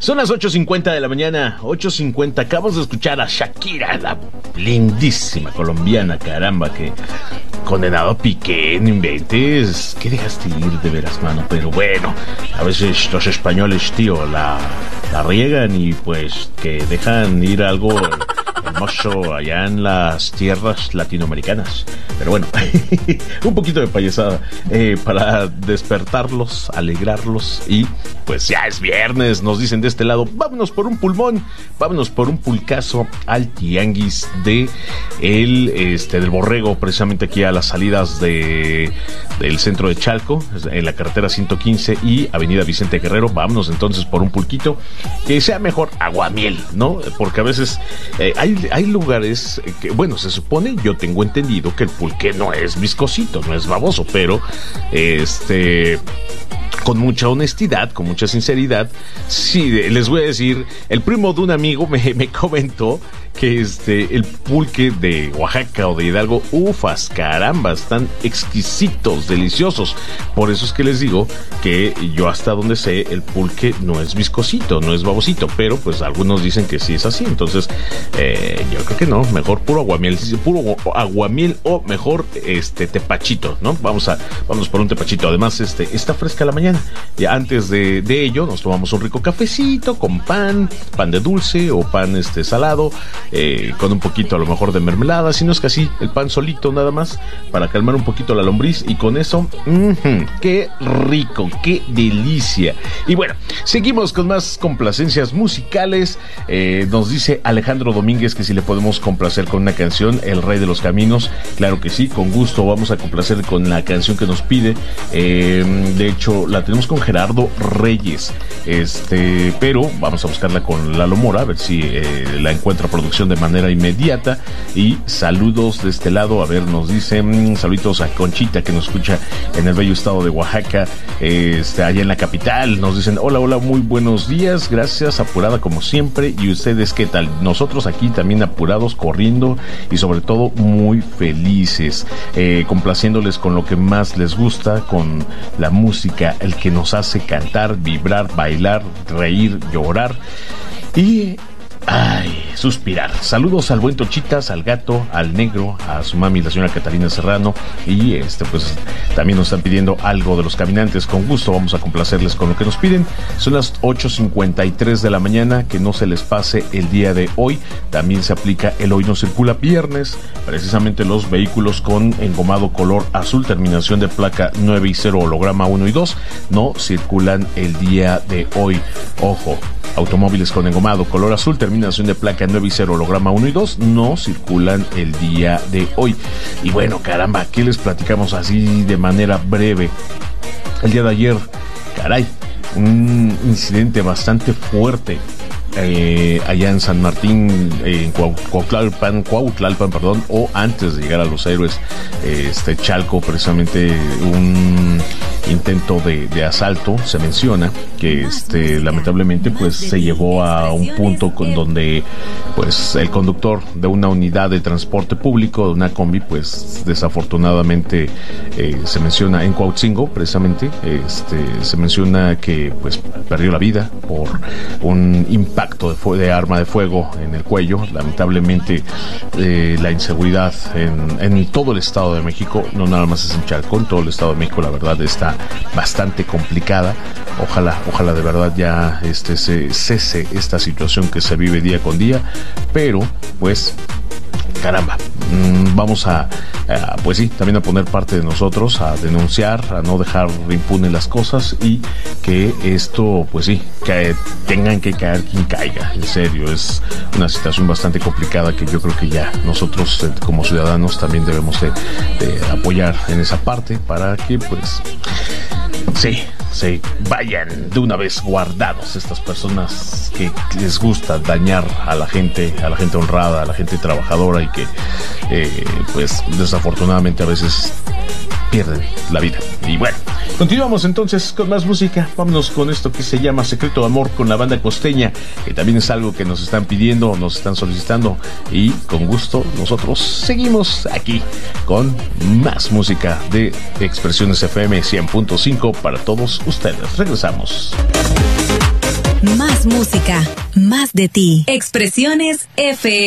Son las 8:50 de la mañana, 8:50. Acabamos de escuchar a Shakira, la lindísima colombiana, caramba, que condenado a Piqué, no inventes. ¿Qué dejaste ir de veras, mano? Pero bueno, a veces los españoles, tío, la riegan y pues que dejan ir algo hermoso allá en las tierras latinoamericanas. Pero bueno, un poquito de payasada para despertarlos, alegrarlos. Y pues ya es viernes, nos dicen de este lado, vámonos por un pulmón, vámonos por un pulcazo al tianguis de del Borrego, precisamente aquí a las salidas del centro de Chalco, en la carretera 115 y avenida Vicente Guerrero. Vámonos entonces por un pulquito, que sea mejor aguamiel, ¿no? Porque a veces hay lugares que, bueno, se supone, yo tengo entendido que el pulque no es viscosito, no es baboso, pero con mucha honestidad, con mucha sinceridad, sí, les voy a decir, el primo de un amigo me comentó que el pulque de Oaxaca o de Hidalgo, ufas, caramba, están exquisitos, deliciosos. Por eso es que les digo que yo hasta donde sé, el pulque no es viscosito, no es babosito, pero pues algunos dicen que sí es así. Entonces, yo creo que no, mejor puro aguamiel o mejor tepachito, ¿no? Vamos por un tepachito. Además, está fresca la mañana. Ya antes de ello, nos tomamos un rico cafecito con pan de dulce o pan salado, con un poquito a lo mejor de mermelada, si no es que así, el pan solito nada más, para calmar un poquito la lombriz, y con eso, qué rico, qué delicia. Y bueno, seguimos con más complacencias musicales. Nos dice Alejandro Domínguez que si le podemos complacer con una canción, El Rey de los Caminos. Claro que sí, con gusto vamos a complacer con la canción que nos pide. De hecho, la tenemos con Gerardo Reyes, pero vamos a buscarla con Lalo Mora, a ver si la encuentra producción de manera inmediata. Y saludos de este lado, a ver, nos dicen saluditos a Conchita, que nos escucha en el bello estado de Oaxaca, allá en la capital. Nos dicen hola, muy buenos días, gracias, apurada como siempre. ¿Y ustedes qué tal? Nosotros aquí también apurados, corriendo y sobre todo muy felices, complaciéndoles con lo que más les gusta, con la música, el que nos hace cantar, vibrar, bailar, reír, llorar y suspirar. Saludos al buen Tochitas, al gato, al negro, a su mami, la señora Catalina Serrano. Y pues también nos están pidiendo algo de Los Caminantes. Con gusto vamos a complacerles con lo que nos piden. Son las 8:53 de la mañana. Que no se les pase el día de hoy. También se aplica el hoy no circula viernes. Precisamente los vehículos con engomado color azul, terminación de placa 9 y 0, holograma 1 y 2, no circulan el día de hoy. Ojo, automóviles con engomado color azul, terminación de placa 9 y 0, holograma 1 y 2, no circulan el día de hoy. Y bueno, caramba, ¿qué les platicamos así de manera breve? El día de ayer, caray, un incidente bastante fuerte allá en San Martín, en Cuautlalpan, o antes de llegar a Los Héroes, Chalco, precisamente un intento de asalto. Se menciona que lamentablemente pues se llevó a un punto con donde pues el conductor de una unidad de transporte público, de una combi, pues desafortunadamente se menciona en Cuautzingo, precisamente se menciona que pues perdió la vida por un impacto de arma de fuego en el cuello. Lamentablemente la inseguridad en todo el Estado de México, no nada más es en Chalco, en todo el Estado de México, la verdad está bastante complicada. Ojalá de verdad ya se cese esta situación que se vive día con día, pero pues caramba, vamos pues sí, también a poner parte de nosotros, a denunciar, a no dejar impunes las cosas, y que esto, pues sí, que tengan que caer quien caiga. En serio, es una situación bastante complicada que yo creo que ya nosotros como ciudadanos también debemos de apoyar en esa parte, para que pues sí, se vayan de una vez guardados estas personas que les gusta dañar a la gente honrada, a la gente trabajadora, y que pues desafortunadamente a veces pierden la vida. Y bueno, continuamos entonces con más música. Vámonos con esto que se llama Secreto de Amor, con la banda costeña, que también es algo que nos están pidiendo, nos están solicitando, y con gusto nosotros seguimos aquí con más música de Expresiones FM 100.5 para todos ustedes. Regresamos. Más música, más de ti. Expresiones FM.